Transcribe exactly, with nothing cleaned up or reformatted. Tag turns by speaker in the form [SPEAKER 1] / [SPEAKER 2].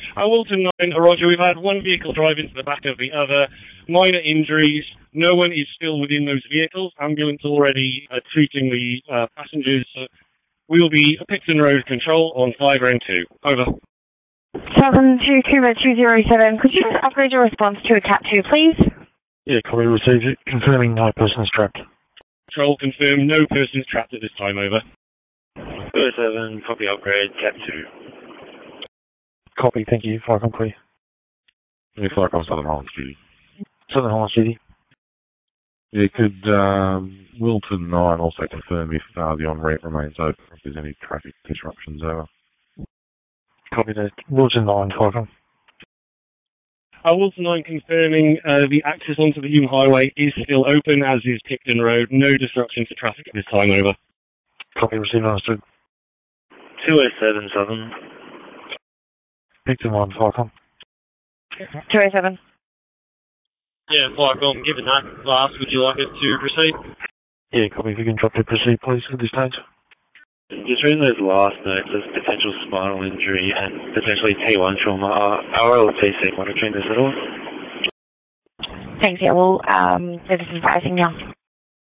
[SPEAKER 1] Uh, Wilton nine, uh, Roger, we've had one vehicle drive into the back of the other. Minor injuries. No one is still within those vehicles. Ambulance already uh, treating the uh, passengers. Uh, we will be Picton Road Control on five round two. Over.
[SPEAKER 2] seven two Kuma two zero seven. Could you just upgrade your response to a Cat two, please?
[SPEAKER 3] Yeah, copy received it. Confirming no person is trapped.
[SPEAKER 1] Control confirm no person is trapped at this time. Over.
[SPEAKER 4] two oh seven, copy upgrade, Cat two.
[SPEAKER 3] Copy, thank you. Flycom clear.
[SPEAKER 5] Yeah, Flycom Southern Highlands Duty.
[SPEAKER 3] Southern Highlands Duty.
[SPEAKER 5] Yeah, could um, Wilton nine also confirm if uh, the on-ramp remains open, if there's any traffic disruptions? Over.
[SPEAKER 3] Copy that. Wilton nine, Flycom.
[SPEAKER 1] Uh, Wilton nine confirming uh, the access onto the Hume Highway is still open, as is Picton Road. No disruption to traffic at this time. Over.
[SPEAKER 3] Copy received, understood.
[SPEAKER 4] two oh seven, Southern.
[SPEAKER 3] Picton one, Flycom.
[SPEAKER 2] two oh seven.
[SPEAKER 6] Yeah, Flycom, given that last, would you like us to proceed?
[SPEAKER 3] Yeah, copy. If you can drop to proceed, please, at this stage.
[SPEAKER 4] Just reading those last notes of potential spinal injury and potentially T one trauma. Are R L T C monitoring this at all?
[SPEAKER 2] Thanks, yeah, well, um, this is advising now.